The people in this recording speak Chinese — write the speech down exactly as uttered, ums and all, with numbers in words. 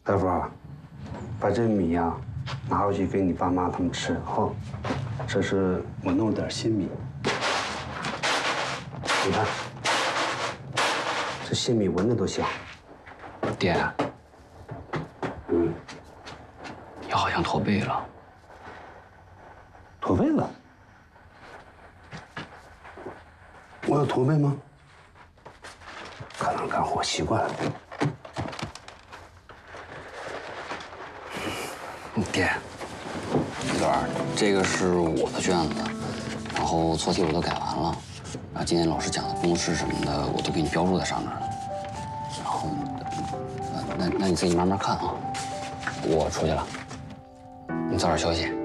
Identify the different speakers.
Speaker 1: 大夫啊，把这米呀拿回去给你爸妈他们吃哈。这是我弄了点新米，你看，这新米闻着都香。
Speaker 2: 爹，嗯，你好像驼背了。
Speaker 1: 驼背了？我有驼背吗？可能干活习惯了。
Speaker 2: 爹，一段儿，这个是我的卷子，然后错题我都改完了，然后今天老师讲的公式什么的我都给你标注在上面了。然后，那那那你自己慢慢看啊，我出去了，你早点休息。